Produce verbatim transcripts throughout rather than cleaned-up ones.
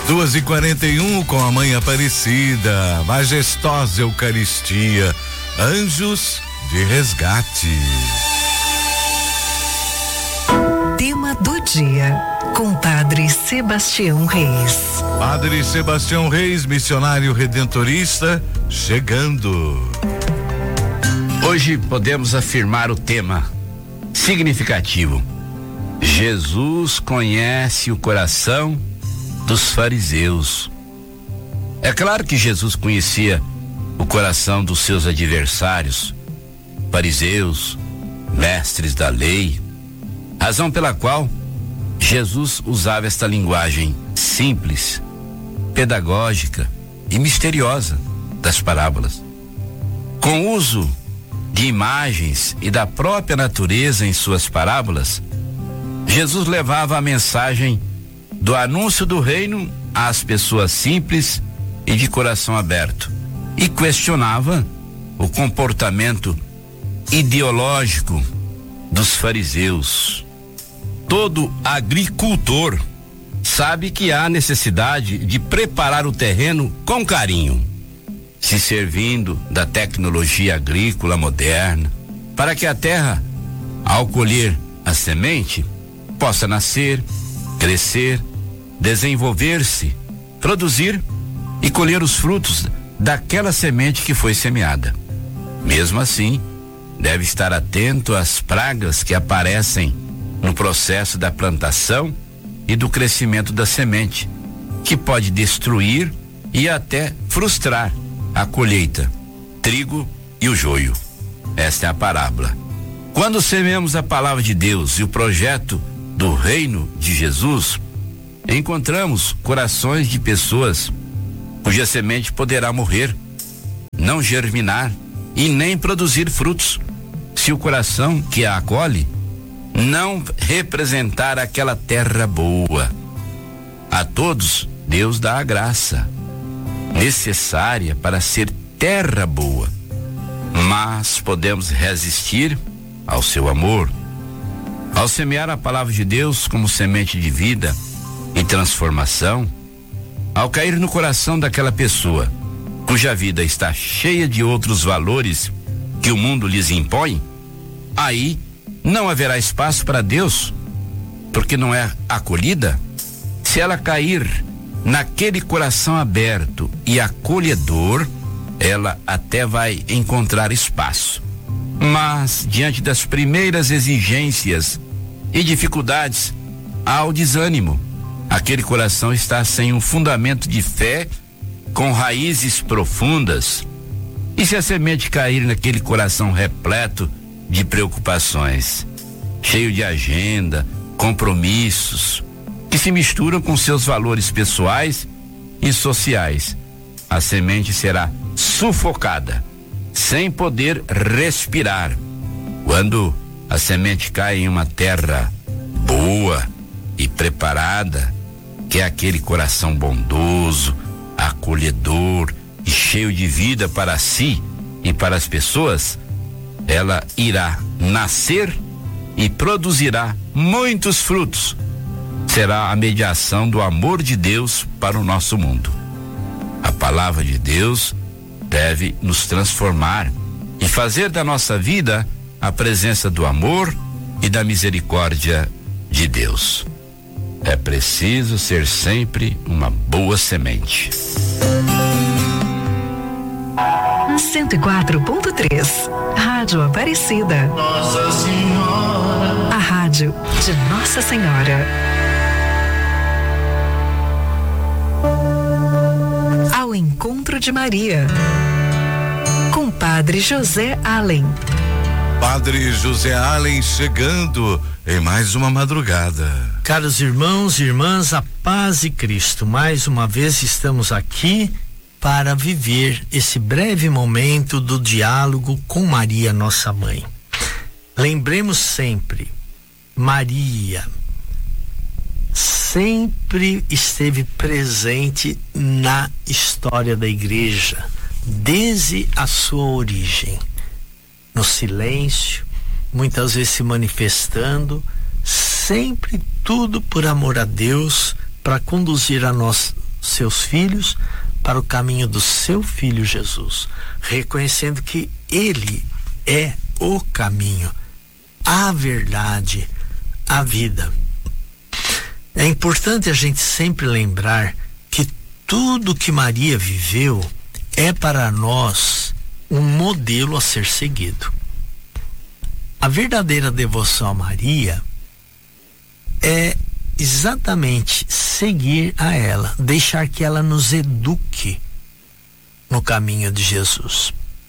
duas e quarenta e um com a Mãe Aparecida, majestosa Eucaristia, anjos de resgate. Tema do dia, com Padre Sebastião Reis. Padre Sebastião Reis, missionário redentorista, chegando. Hoje podemos afirmar o tema significativo. Jesus conhece o coração dos fariseus. É claro que Jesus conhecia o coração dos seus adversários, fariseus, mestres da lei, razão pela qual Jesus usava esta linguagem simples, pedagógica e misteriosa das parábolas. Com o uso de imagens e da própria natureza em suas parábolas, Jesus levava a mensagem do anúncio do reino às pessoas simples e de coração aberto, e questionava o comportamento ideológico dos fariseus. Todo agricultor sabe que há necessidade de preparar o terreno com carinho, se servindo da tecnologia agrícola moderna, para que a terra, ao colher a semente, possa nascer, crescer, desenvolver-se, produzir e colher os frutos daquela semente que foi semeada. Mesmo assim, deve estar atento às pragas que aparecem no processo da plantação e do crescimento da semente, que pode destruir e até frustrar a colheita, trigo e o joio. Esta é a parábola. Quando semeamos a palavra de Deus e o projeto do reino de Jesus, encontramos corações de pessoas cuja semente poderá morrer, não germinar e nem produzir frutos, se o coração que a acolhe não representar aquela terra boa. A todos Deus dá a graça necessária para ser terra boa, mas podemos resistir ao seu amor. Ao semear a palavra de Deus como semente de vida e transformação, ao cair no coração daquela pessoa cuja vida está cheia de outros valores que o mundo lhes impõe, aí não haverá espaço para Deus, porque não é acolhida. Se ela cair naquele coração aberto e acolhedor, ela até vai encontrar espaço. Mas, diante das primeiras exigências e dificuldades, há o desânimo. Aquele coração está sem um fundamento de fé, com raízes profundas. E se a semente cair naquele coração repleto de preocupações, cheio de agenda, compromissos, que se misturam com seus valores pessoais e sociais, a semente será sufocada, sem poder respirar. Quando a semente cai em uma terra boa e preparada, que é aquele coração bondoso, acolhedor e cheio de vida para si e para as pessoas, ela irá nascer e produzirá muitos frutos. Será a mediação do amor de Deus para o nosso mundo. A palavra de Deus deve nos transformar e fazer da nossa vida a presença do amor e da misericórdia de Deus. É preciso ser sempre uma boa semente. cento e quatro ponto três, Rádio Aparecida. Nossa Senhora. A rádio de Nossa Senhora. Ao encontro de Maria, com Padre José Allen. Padre José Allen chegando em mais uma madrugada. Caros irmãos e irmãs, a paz de Cristo, mais uma vez estamos aqui para viver esse breve momento do diálogo com Maria, nossa mãe. Lembremos sempre, Maria sempre esteve presente na história da igreja, desde a sua origem, no silêncio, muitas vezes se manifestando, sempre tudo por amor a Deus, para conduzir a nós seus filhos, para o caminho do seu Filho Jesus, reconhecendo que Ele é o caminho, a verdade, a vida. É importante a gente sempre lembrar que tudo que Maria viveu é para nós um modelo a ser seguido. A verdadeira devoção a Maria é exatamente seguir a ela, deixar que ela nos eduque no caminho de Jesus.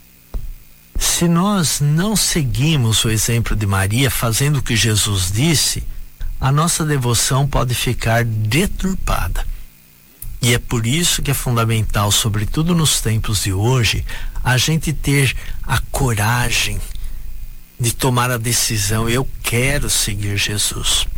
Se nós não seguimos o exemplo de Maria, fazendo o que Jesus disse, a nossa devoção pode ficar deturpada. E é por isso que é fundamental, sobretudo nos tempos de hoje, a gente ter a coragem de tomar a decisão: eu quero seguir Jesus.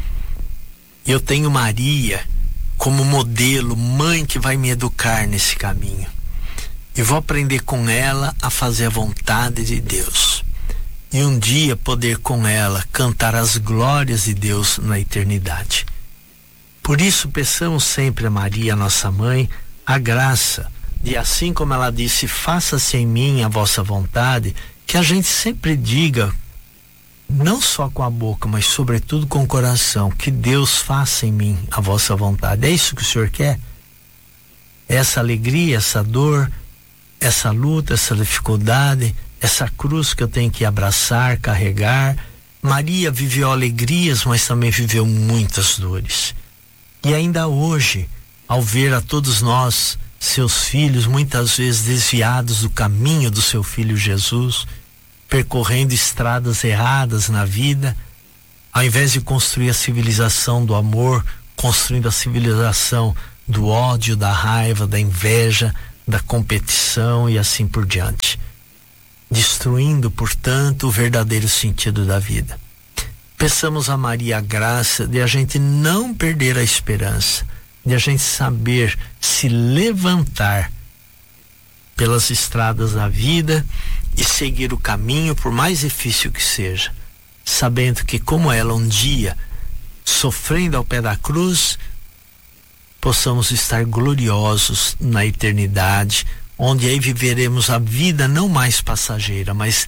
Eu tenho Maria como modelo, mãe que vai me educar nesse caminho. E vou aprender com ela a fazer a vontade de Deus. E um dia poder com ela cantar as glórias de Deus na eternidade. Por isso peçamos sempre a Maria, nossa mãe, a graça de, assim como ela disse, faça-se em mim a vossa vontade, que a gente sempre diga, não só com a boca, mas sobretudo com o coração, que Deus faça em mim a vossa vontade. É isso que o Senhor quer? Essa alegria, essa dor, essa luta, essa dificuldade, essa cruz que eu tenho que abraçar, carregar. Maria viveu alegrias, mas também viveu muitas dores. E ainda hoje, ao ver a todos nós, seus filhos, muitas vezes desviados do caminho do seu Filho Jesus, percorrendo estradas erradas na vida, ao invés de construir a civilização do amor, construindo a civilização do ódio, da raiva, da inveja, da competição e assim por diante, destruindo, portanto, o verdadeiro sentido da vida. Peçamos a Maria a graça de a gente não perder a esperança, de a gente saber se levantar pelas estradas da vida e seguir o caminho, por mais difícil que seja, sabendo que, como ela um dia, sofrendo ao pé da cruz, possamos estar gloriosos na eternidade, onde aí viveremos a vida não mais passageira, mas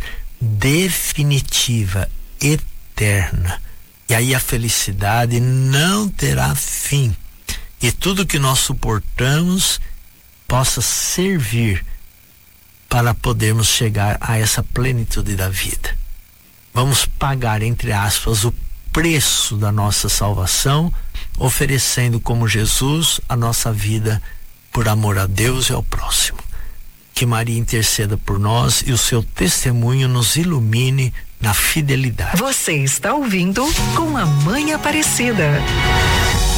definitiva, eterna. E aí a felicidade não terá fim. E tudo que nós suportamos possa servir para podermos chegar a essa plenitude da vida. Vamos pagar, entre aspas, o preço da nossa salvação, oferecendo como Jesus a nossa vida por amor a Deus e ao próximo. Que Maria interceda por nós e o seu testemunho nos ilumine na fidelidade. Você está ouvindo Com a Mãe Aparecida.